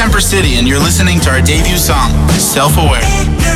Temper City, and you're listening to our debut song, Self-Aware.